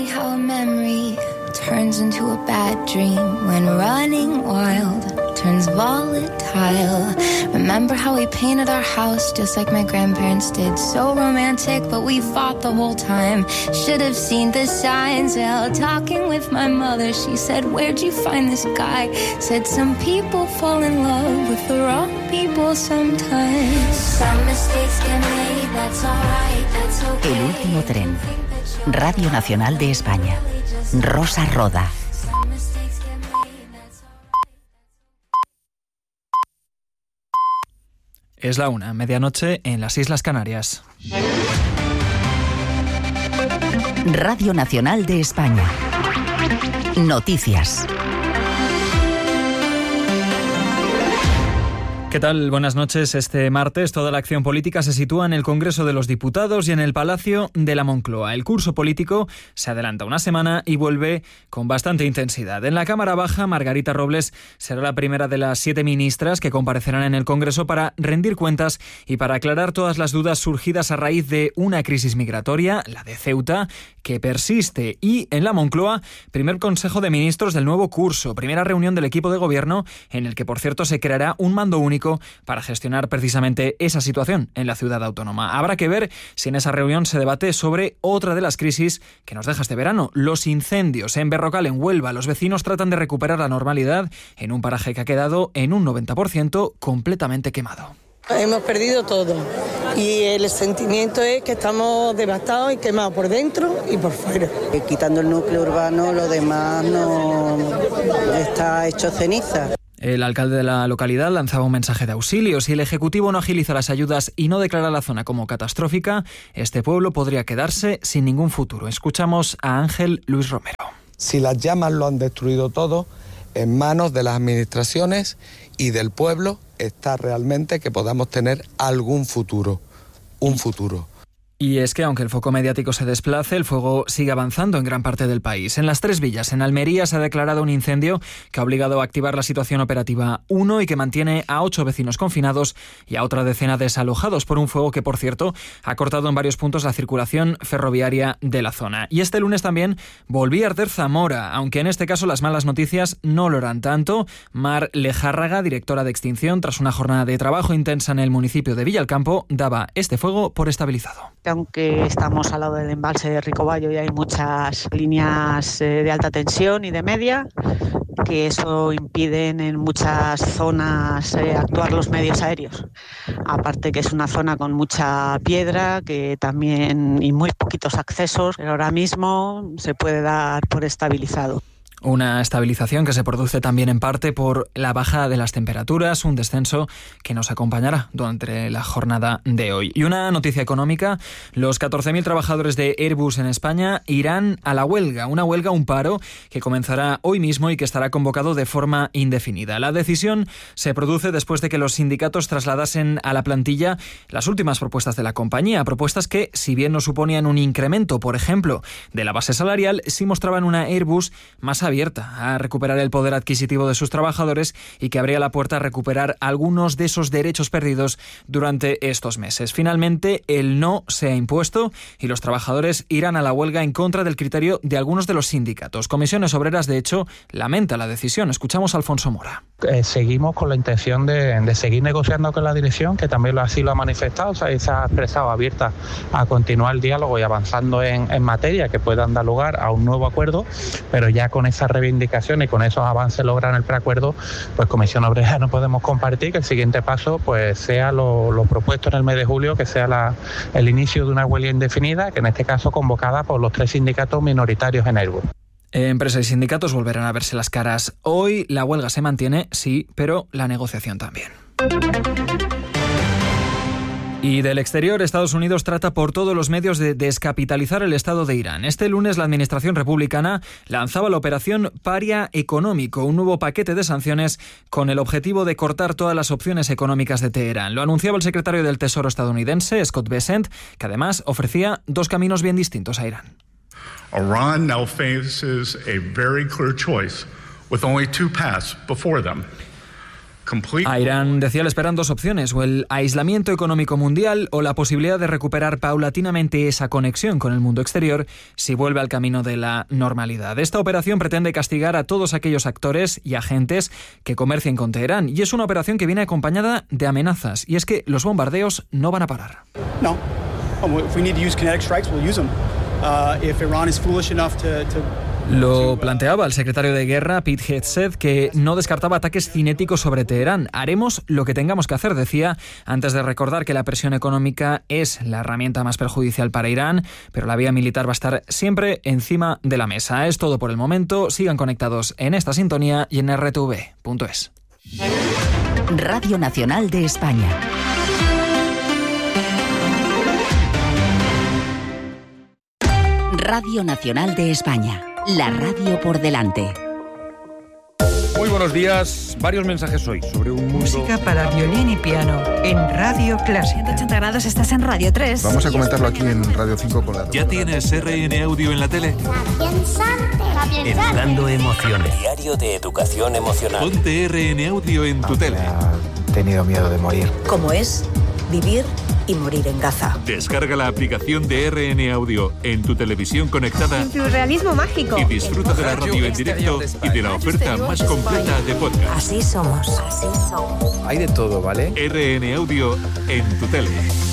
How a memory turns into a bad dream when running wild turns volatile. Remember how we painted our house just like my grandparents did, so romantic, but we fought the whole time. Should have seen the signs. Well, talking with my mother, she said, where'd you find this guy? Said some people fall in love with the wrong people sometimes. Some mistakes get made, that's alright, that's okay. El último tren. Radio Nacional de España. Rosa Roda. Es la 1:00, medianoche en las Islas Canarias. Radio Nacional de España. Noticias. ¿Qué tal? Buenas noches. Este martes toda la acción política se sitúa en el Congreso de los Diputados y en el Palacio de la Moncloa. El curso político se adelanta una semana y vuelve con bastante intensidad. En la Cámara Baja, Margarita Robles será la primera de las 7 ministras que comparecerán en el Congreso para rendir cuentas y para aclarar todas las dudas surgidas a raíz de una crisis migratoria, la de Ceuta, que persiste. Y en la Moncloa, primer Consejo de Ministros del nuevo curso, primera reunión del equipo de gobierno en el que, por cierto, se creará un mando único para gestionar precisamente esa situación en la ciudad autónoma. Habrá que ver si en esa reunión se debate sobre otra de las crisis que nos deja este verano, los incendios. En Berrocal, en Huelva, los vecinos tratan de recuperar la normalidad en un paraje que ha quedado en un 90% completamente quemado. Hemos perdido todo y el sentimiento es que estamos devastados y quemados por dentro y por fuera. Quitando el núcleo urbano, lo demás no está hecho ceniza. El alcalde de la localidad lanzaba un mensaje de auxilio. Si el Ejecutivo no agiliza las ayudas y no declara la zona como catastrófica, este pueblo podría quedarse sin ningún futuro. Escuchamos a Ángel Luis Romero. Si las llamas lo han destruido todo, en manos de las administraciones y del pueblo está realmente que podamos tener algún futuro, un futuro. Y es que, aunque el foco mediático se desplace, el fuego sigue avanzando en gran parte del país. En las Tres Villas, en Almería, se ha declarado un incendio que ha obligado a activar la situación operativa 1 y que mantiene a 8 vecinos confinados y a otra decena desalojados por un fuego que, por cierto, ha cortado en varios puntos la circulación ferroviaria de la zona. Y este lunes también volvía a arder Zamora, aunque en este caso las malas noticias no lo eran tanto. Mar Lejárraga, directora de Extinción, tras una jornada de trabajo intensa en el municipio de Villalcampo, daba este fuego por estabilizado. Aunque estamos al lado del embalse de Ricoballo y hay muchas líneas de alta tensión y de media, que eso impiden en muchas zonas actuar los medios aéreos. Aparte que es una zona con mucha piedra que también y muy poquitos accesos, pero ahora mismo se puede dar por estabilizado. Una estabilización que se produce también en parte por la baja de las temperaturas, un descenso que nos acompañará durante la jornada de hoy. Y una noticia económica, los 14.000 trabajadores de Airbus en España irán a la huelga, un paro que comenzará hoy mismo y que estará convocado de forma indefinida. La decisión se produce después de que los sindicatos trasladasen a la plantilla las últimas propuestas de la compañía, propuestas que, si bien no suponían un incremento, por ejemplo, de la base salarial, sí mostraban una Airbus más abierta a recuperar el poder adquisitivo de sus trabajadores y que abría la puerta a recuperar algunos de esos derechos perdidos durante estos meses. Finalmente, el no se ha impuesto y los trabajadores irán a la huelga en contra del criterio de algunos de los sindicatos. Comisiones Obreras, de hecho, lamenta la decisión. Escuchamos a Alfonso Mora. Seguimos con la intención de seguir negociando con la dirección, que también así lo ha manifestado, se ha expresado abierta a continuar el diálogo y avanzando en materia que puedan dar lugar a un nuevo acuerdo, pero ya con esas reivindicaciones y con esos avances logrados en el preacuerdo, pues Comisión Obrera no podemos compartir que el siguiente paso pues sea lo propuesto en el mes de julio, que sea el inicio de una huelga indefinida, que en este caso convocada por los 3 sindicatos minoritarios en Airbus. Empresa y sindicatos volverán a verse las caras. Hoy la huelga se mantiene, sí, pero la negociación también. Y del exterior, Estados Unidos trata por todos los medios de descapitalizar el Estado de Irán. Este lunes la administración republicana lanzaba la operación Paria Económico, un nuevo paquete de sanciones con el objetivo de cortar todas las opciones económicas de Teherán. Lo anunciaba el secretario del Tesoro estadounidense, Scott Bessent, que además ofrecía 2 caminos bien distintos a Irán. Iran now faces a very clear choice with only 2 paths before them. complete. A Irán, decía, le esperan dos opciones: o el aislamiento económico mundial o la posibilidad de recuperar paulatinamente esa conexión con el mundo exterior si vuelve al camino de la normalidad. Esta operación pretende castigar a todos aquellos actores y agentes que comercien con Teherán, y es una operación que viene acompañada de amenazas, y es que los bombardeos no van a parar. No. If we need to use kinetic strikes, we'll use them. If Iran is foolish enough to Lo planteaba el secretario de Guerra, Pete Hegseth, que no descartaba ataques cinéticos sobre Teherán. Haremos lo que tengamos que hacer, decía, antes de recordar que la presión económica es la herramienta más perjudicial para Irán, pero la vía militar va a estar siempre encima de la mesa. Es todo por el momento. Sigan conectados en esta sintonía y en rtv.es. Radio Nacional de España. Radio Nacional de España. La radio por delante. Muy buenos días. Varios mensajes hoy sobre un mundo... Música para violín y piano en Radio Clásica. 180 grados, estás en Radio 3. Vamos a comentarlo aquí en Radio 5 con la... ¿Ya tienes RN Audio en la tele? Educando emociones. Diario de educación emocional. Ponte RN Audio en tu tele. He tenido miedo de morir. ¿Cómo es vivir y morir en Gaza? Descarga la aplicación de RN Audio en tu televisión conectada. Surrealismo mágico. Y disfruta de la radio en directo y de la oferta más completa de podcast. Así somos. Hay de todo, ¿vale? RN Audio en tu tele.